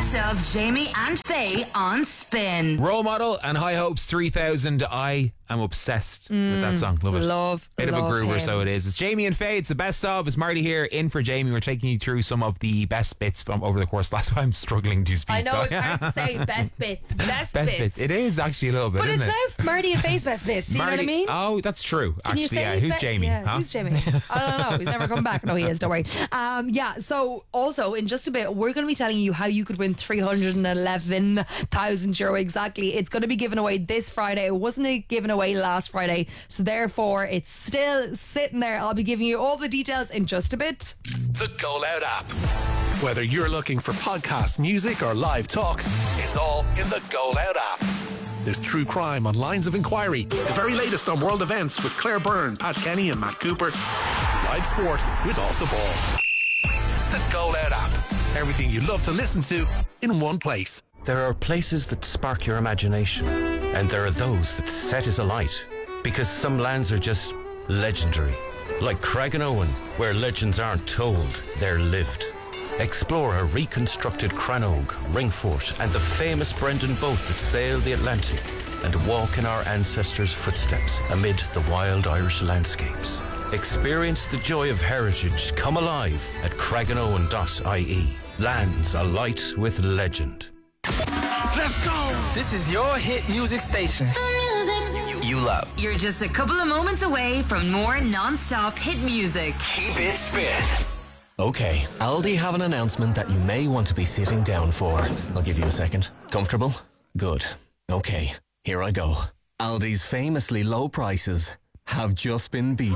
best of Jamie and Faye on Spin. Role Model and High Hopes 3000. I am obsessed with that song. Love it. Bit of a groover, him. so it is. It's Jamie and Faye. It's the best of. It's Marty here in for Jamie. We're taking you through some of the best bits from over the course. That's why I'm struggling to speak. I know it's hard to say best bits. Best bits. It is actually a little bit, But isn't it's it? now Marty and Faye's best bits. Do you know what I mean? Oh, that's true. Can you Actually, say yeah. Who's Jamie? Yeah, Huh? who's Jamie? I don't know. He's never come back. No, he is. Don't worry. So also in just a bit, we're going to be telling you how you could win €311,000 exactly. It's going to be given away this Friday. It wasn't given away last Friday, so therefore it's still sitting there. I'll be giving you all the details in just a bit. The Go Loud app. Whether you're looking for podcast music or live talk, it's all in the Go Loud app. There's true crime on Lines of Inquiry, the very latest on world events with Claire Byrne, Pat Kenny and Matt Cooper, live sport with Off the Ball. The Go Loud app. Everything you love to listen to in one place. There are places that spark your imagination, and there are those that set it alight, because some lands are just legendary. Like Craigenowen, where legends aren't told, they're lived. Explore a reconstructed Crannog, Ringfort, and the famous Brendan boat that sailed the Atlantic, and walk in our ancestors' footsteps amid the wild Irish landscapes. Experience the joy of heritage come alive at craigenowen.ie. Lands alight with legend. Let's go! This is your hit music station. You love. You're just a couple of moments away from more non-stop hit music. Keep it spin. Okay, Aldi have an announcement that you may want to be sitting down for. I'll give you a second. Comfortable? Good. Okay, here I go. Aldi's famously low prices have just been beaten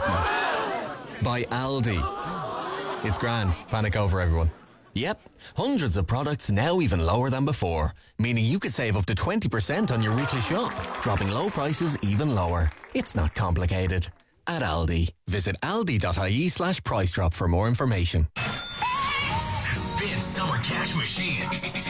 by Aldi. It's grand. Panic over, everyone. Yep, hundreds of products now even lower than before, meaning you could save up to 20% on your weekly shop, dropping low prices even lower. It's not complicated. At Aldi, visit aldi.ie/price drop for more information. Spin Summer Cash Machine.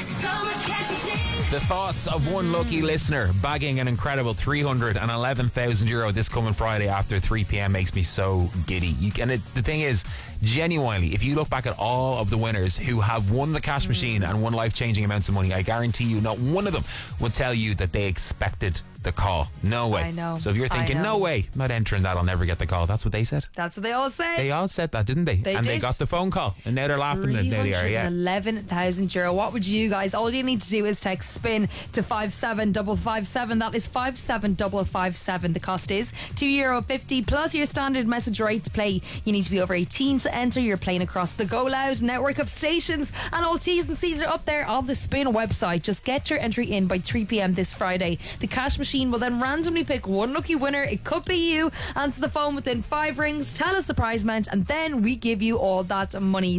The thoughts of one lucky listener bagging an incredible €311,000 this coming Friday after 3 p.m. makes me so giddy. The thing is, genuinely, if you look back at all of the winners who have won the cash machine and won life-changing amounts of money, I guarantee you not one of them will tell you that they expected the call. No way. I know. So if you're thinking, no way, I'm not entering that, I'll never get the call. That's what they said. That's what they all said. They all said that, didn't they? They and did. they got the phone call. And now they're laughing and now they are, yeah. €11,000. What would you guys? All you need to do is text SPIN to 57557. That is 57557. The cost is €2.50 plus your standard message rate to play. You need to be over 18 to enter. You're playing across the Go Loud network of stations, and all T's and C's are up there on the Spin website. Just get your entry in by 3 p.m. this Friday. The cash machine will then randomly pick one lucky winner. It could be you. Answer the phone within 5 rings, tell us the prize amount, and then we give you all that money.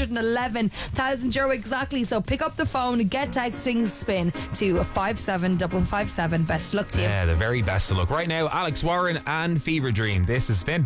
€311,000 exactly. So pick up the phone, get texting SPIN to 57557. Best of luck to you. Yeah, the very best of luck. Right now, Alex Warren and Fever Dream. This is Spin.